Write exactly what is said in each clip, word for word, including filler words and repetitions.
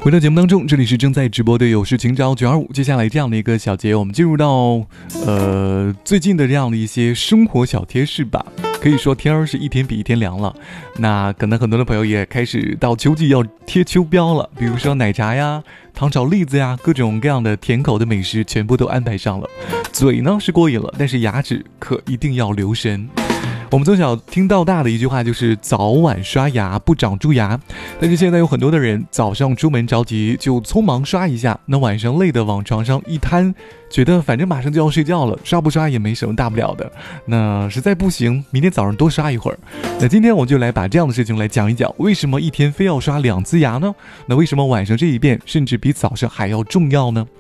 回到节目当中，这里是正在直播的有事情找九二五。接下来这样的一个小节，我们进入到呃最近的这样的一些生活小贴士吧。可以说天儿是一天比一天凉了，那可能很多的朋友也开始到秋季要贴秋膘了，比如说奶茶呀、糖炒栗子呀，各种各样的甜口的美食全部都安排上了。嘴呢是过瘾了，但是牙齿可一定要留神。我们从小听到大的一句话就是早晚刷牙不长蛀牙，但是现在有很多的人早上出门着急就匆忙刷一下，那晚上累得往床上一瘫，觉得反正马上就要睡觉了，刷不刷也没什么大不了的，那实在不行明天早上多刷一会儿。那今天我就来把这样的事情来讲一讲，为什么一天非要刷两次牙呢？那为什么晚上这一遍甚至比早上还要重要呢？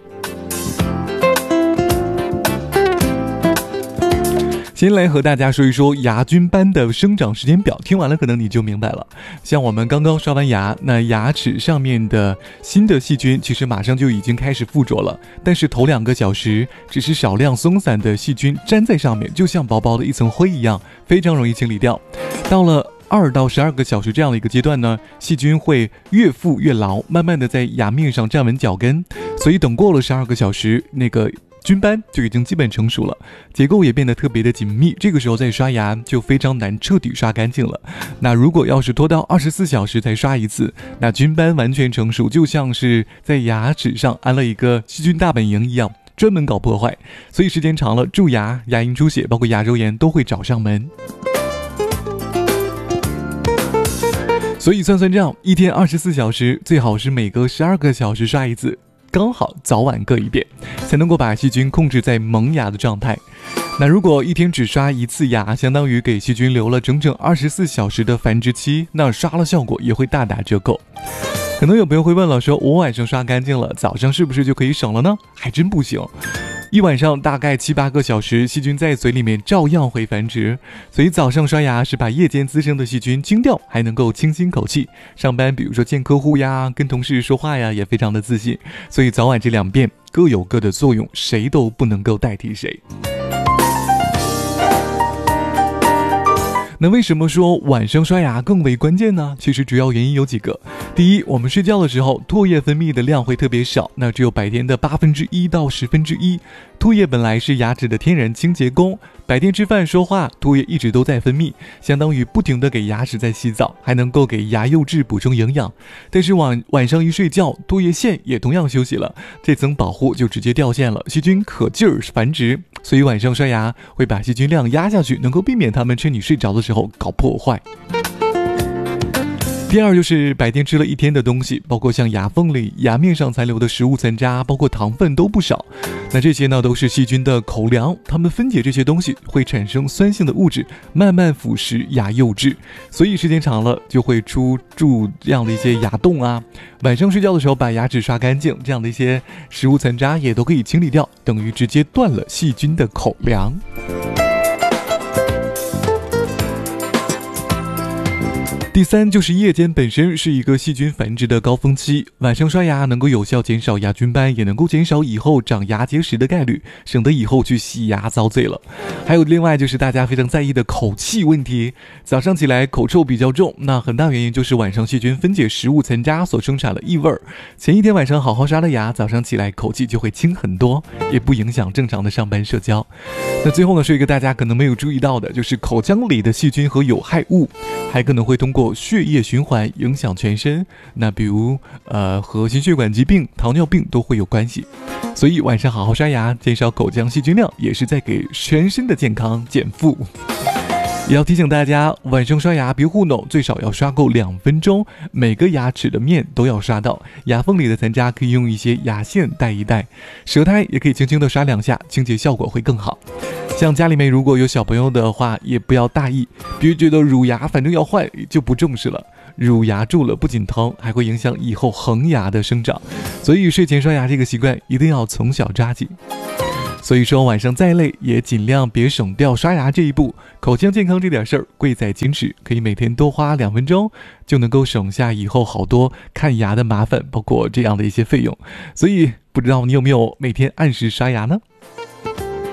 先来和大家说一说牙菌斑的生长时间表，听完了可能你就明白了。像我们刚刚刷完牙，那牙齿上面的新的细菌其实马上就已经开始附着了，但是头两个小时只是少量松散的细菌粘在上面，就像薄薄的一层灰一样，非常容易清理掉。到了二到十二个小时这样的一个阶段呢，细菌会越附越牢，慢慢的在牙面上站稳脚跟，所以等过了十二个小时，那个菌斑就已经基本成熟了，结构也变得特别的紧密，这个时候再刷牙就非常难彻底刷干净了。那如果要是拖到二十四小时才刷一次，那菌斑完全成熟，就像是在牙齿上安了一个细菌大本营一样，专门搞破坏，所以时间长了，蛀牙、牙龈出血包括牙周炎都会找上门。所以算算账，一天二十四小时，最好是每隔十二个小时刷一次，刚好早晚各一遍，才能够把细菌控制在萌芽的状态。那如果一天只刷一次牙，相当于给细菌留了整整二十四小时的繁殖期，那刷了效果也会大打折扣。可能有朋友会问了，说我晚上刷干净了，早上是不是就可以省了呢？还真不行，一晚上大概七八个小时，细菌在嘴里面照样会繁殖，所以早上刷牙是把夜间滋生的细菌清掉，还能够清新口气。上班比如说见客户呀，跟同事说话呀，也非常的自信。所以早晚这两遍各有各的作用，谁都不能够代替谁。那为什么说晚上刷牙更为关键呢？其实主要原因有几个。第一，我们睡觉的时候唾液分泌的量会特别少，那只有白天的八分之一到十分之一。唾液本来是牙齿的天然清洁工，白天吃饭说话，唾液一直都在分泌，相当于不停的给牙齿在洗澡，还能够给牙釉质补充营养。但是晚晚上一睡觉，唾液腺也同样休息了，这层保护就直接掉线了，细菌可劲儿繁殖。所以晚上刷牙会把细菌量压下去，能够避免它们趁你睡着的时候搞破坏。第二就是白天吃了一天的东西，包括像牙缝里、牙面上残留的食物残渣，包括糖分都不少。那这些呢都是细菌的口粮，它们分解这些东西会产生酸性的物质，慢慢腐蚀牙釉质，所以时间长了就会出蛀这样的一些牙洞啊。晚上睡觉的时候把牙齿刷干净，这样的一些食物残渣也都可以清理掉，等于直接断了细菌的口粮。第三就是夜间本身是一个细菌繁殖的高峰期，晚上刷牙能够有效减少牙菌斑，也能够减少以后长牙结石的概率，省得以后去洗牙遭罪了。还有另外就是大家非常在意的口气问题，早上起来口臭比较重，那很大原因就是晚上细菌分解食物残渣所生产的异味，前一天晚上好好刷了牙，早上起来口气就会轻很多，也不影响正常的上班社交。那最后呢是一个大家可能没有注意到的，就是口腔里的细菌和有害物还可能会通过血液循环影响全身，那比如呃和心血管疾病、糖尿病都会有关系。所以晚上好好刷牙，减少口腔细菌量，也是在给全身的健康减负。也要提醒大家，晚上刷牙别糊弄，最少要刷够两分钟，每个牙齿的面都要刷到，牙缝里的残渣可以用一些牙线带一带，舌苔也可以轻轻的刷两下，清洁效果会更好。像家里面如果有小朋友的话，也不要大意，别觉得乳牙反正要换就不重视了，乳牙蛀了不仅疼，还会影响以后恒牙的生长，所以睡前刷牙这个习惯一定要从小抓紧。所以说晚上再累也尽量别省掉刷牙这一步，口腔健康这点事儿贵在坚持，可以每天多花两分钟就能够省下以后好多看牙的麻烦，包括这样的一些费用。所以不知道你有没有每天按时刷牙呢？